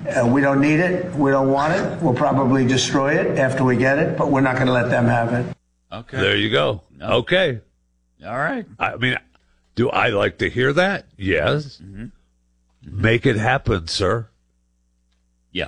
We don't need it. We don't want it. We'll probably destroy it after we get it, but we're not going to let them have it. Okay. There you go. No. Okay. All right. I mean, do I like to hear that? Yes. Mm-hmm. Make it happen, sir. Yeah.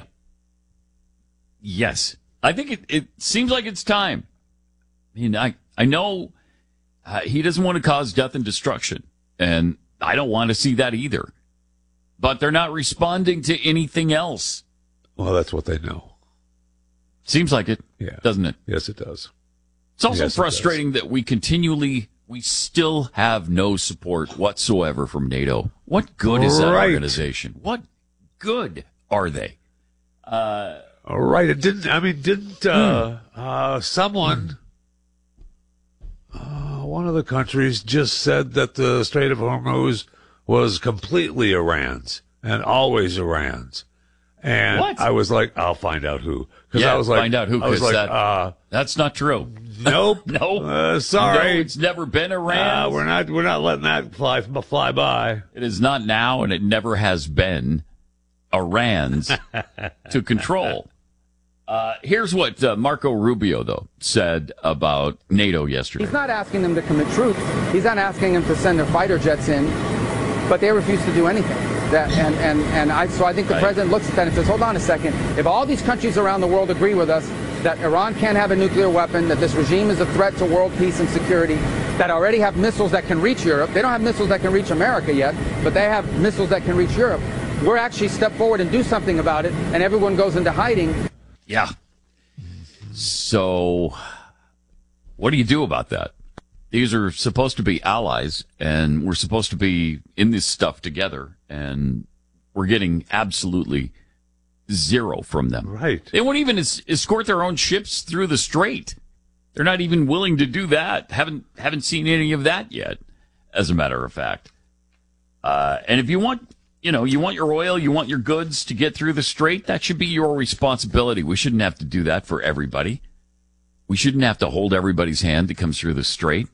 Yes. I think it seems like it's time. I mean, I know he doesn't want to cause death and destruction, and I don't want to see that either. But they're not responding to anything else. Well, that's what they know. Seems like it, doesn't it? Yes, it does. It's also frustrating that we still have no support whatsoever from NATO. What good is that organization? What good are they? All right. It didn't someone, one of the countries just said that the Strait of Hormuz was completely Iran's and always Iran's. And what? I was like, I'll find out who. Because I was like, find out who. I was like, that's not true. Nope. No. Sorry. No, it's never been Iran. We're not letting that fly by. It is not now, and it never has been Iran's to control. Here's what Marco Rubio, though, said about NATO yesterday. He's not asking them to commit troops. He's not asking them to send their fighter jets in, but they refuse to do anything. So I think the president looks at that and says, hold on a second. If all these countries around the world agree with us that Iran can't have a nuclear weapon, that this regime is a threat to world peace and security, that already have missiles that can reach Europe. They don't have missiles that can reach America yet, but they have missiles that can reach Europe. We're actually step forward and do something about it, and everyone goes into hiding. Yeah. So what do you do about that? These are supposed to be allies, and we're supposed to be in this stuff together, and we're getting absolutely zero from them. Right. They won't even escort their own ships through the strait. They're not even willing to do that. Haven't seen any of that yet, as a matter of fact. And if you want your oil, you want your goods to get through the strait, that should be your responsibility. We shouldn't have to do that for everybody. We shouldn't have to hold everybody's hand that comes through the strait.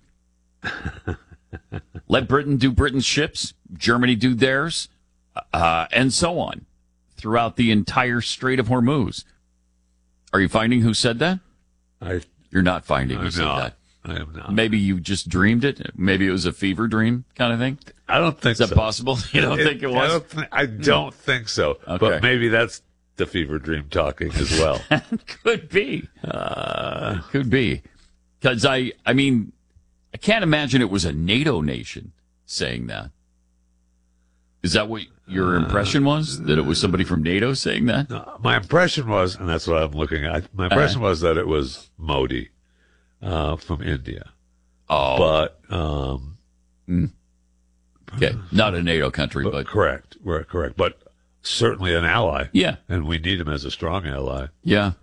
Let Britain do Britain's ships, Germany do theirs, and so on throughout the entire Strait of Hormuz. Are you finding who said that? You're not finding who said that. I am not. Maybe you just dreamed it. Maybe it was a fever dream kind of thing. I don't think so. Is that possible? You don't think it was? I don't think so. Okay. But maybe that's the fever dream talking as well. Could be. Could be. Because I can't imagine it was a NATO nation saying that. Is that what your impression was? That it was somebody from NATO saying that? No, my impression was, and that's what I'm looking at, my impression was that it was Modi from India. Oh. But, okay, not a NATO country, but. Correct. We're correct. But certainly an ally. Yeah. And we need him as a strong ally. Yeah.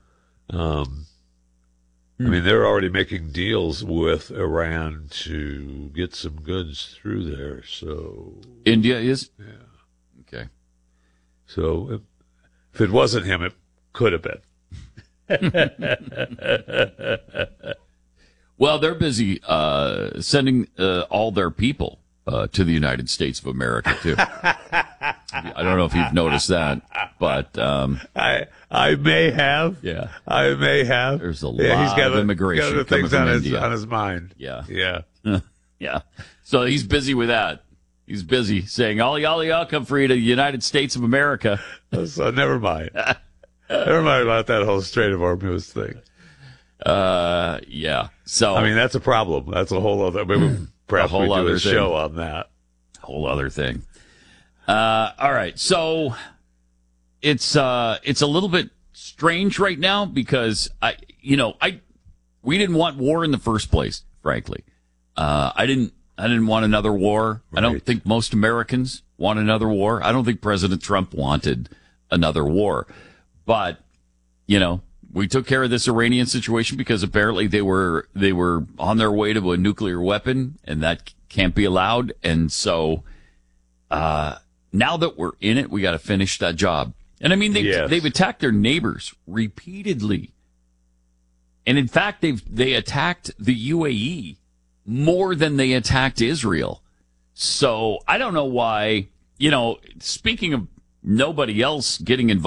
I mean, they're already making deals with Iran to get some goods through there, so... India is? Yeah. Okay. So, if it wasn't him, it could have been. Well, they're busy sending all their people to the United States of America, too. I don't know if you've noticed that, but... I may have. Yeah. I may have. There's a lot of immigration got coming from India. on his mind. Yeah. Yeah. Yeah. So he's busy with that. He's busy saying, all y'all come free to the United States of America. So never mind. Never mind about that whole Strait of Hormuz thing. Yeah. So I mean, that's a problem. That's a whole other. Maybe perhaps we do a show on that. Whole other thing. All right. So it's a little bit strange right now because we didn't want war in the first place. Frankly, I didn't want another war. Right. I don't think most Americans want another war. I don't think President Trump wanted another war, but we took care of this Iranian situation because apparently they were on their way to a nuclear weapon, and that can't be allowed. And so now that we're in it, we got to finish that job. And I mean, they've attacked their neighbors repeatedly, and in fact, they attacked the UAE more than they attacked Israel. So I don't know why. Speaking of nobody else getting involved.